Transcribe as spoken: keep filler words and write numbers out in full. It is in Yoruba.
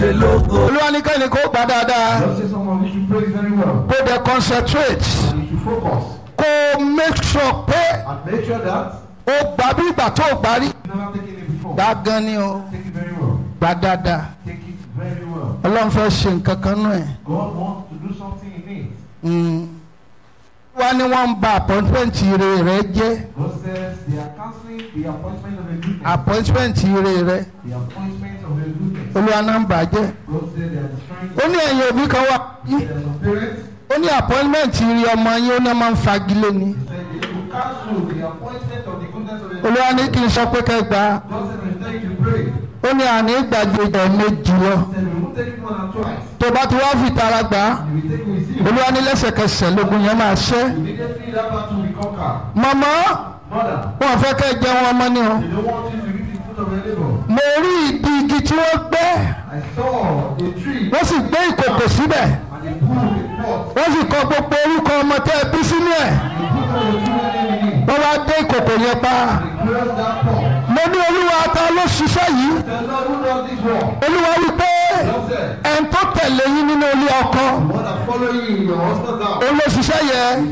Olúwa ní kẹ́ni kó gbà dáadáa. God says someone you should pray very well. Kó dẹ̀ concentrate. And you should focus. Kó make sure pé And make sure that ó gbà bí ìgbà tó gbà rí. you never taken it before. Gbà gan ni o. Take it very well. Gbà dáadáa. Take it very well. Ọlọ́run fẹ́ ṣe nǹkan kan náà ẹ̀. God wants to do something in it. Wá ní wọ́n ń ba appointment ire rẹ jẹ́. God says they are cancelling the appointment of a goodness. Appointment ire rẹ. The appointment of a goodness. Olúwa náà ń bàjẹ́. God said they are destroying Ó ní ẹ̀yin òbí kan wá. There are some parents. Ó ní appointment ire ọmọ yín ó ní máa ń fagilé ni. He said they will cancel the appointment of the goodness of a Olúwa ní kí n sọ pé kẹ́ gbà. God said we tell you to pray. Ó ní àní gbàgbé ìjọ méjì lọ. He said we won't take it more than twice. Tó bá ti wá fi tara gbà á. And we take it with you. Olúwa ní lẹ́sẹ̀kẹsẹ̀ lógun yẹn máa ṣẹ́. Immediately that battle will conquer. Màmá Mother, wọn fẹ́ kẹ́ jẹun ọmọ ni o. they don't want you to eat the fruit of your labor. Mo rí ìdí igi tí wọ́n gbẹ́. I saw a tree Wọ́n sì gbé ìkòkò síbẹ̀. and they put a pot. Wọ́n sì kọ gbogbo orúkọ ọmọ tẹ́ ẹ bí sínú ẹ̀. They put all the children name in it. Wọ́n wá dé ìkòkò yẹn pa. They close that pot. Mo ní Olúwa ta ló ṣiṣẹ́ yìí. The Lord who does this work. Olúwa wí pé God said, ẹn tó tẹ̀lé yín nínú ilé ọkọ. the one that follow you in your husband's house. Òun ló ṣiṣẹ́ yẹn.